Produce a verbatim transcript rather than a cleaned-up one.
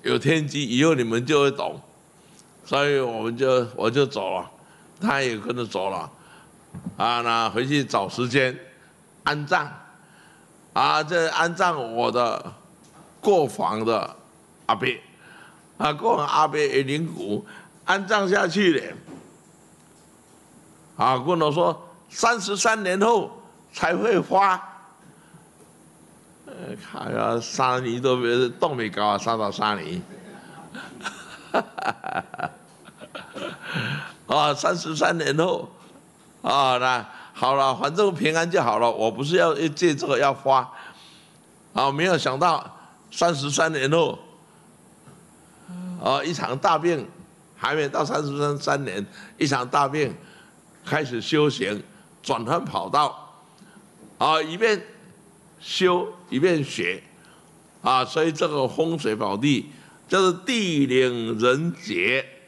有天机，以后你们就会懂。所以我们就我就走了，他也跟着走了，啊，那回去找时间安葬，啊，这安葬我的过房的阿伯，啊，过房阿伯的灵骨安葬下去了，啊，跟我说三十三年后才会发。呃，看呀，三年都没冻没高啊，三到三年。啊，三十三年后，啊，那好了，反正平安就好了。我不是要借这个要发，啊，没有想到三十三年后，啊，一场大病，还没到三十三三年，一场大病，开始修行，转换跑道，啊，一边修一边学，啊，所以这个风水宝地就是地灵人杰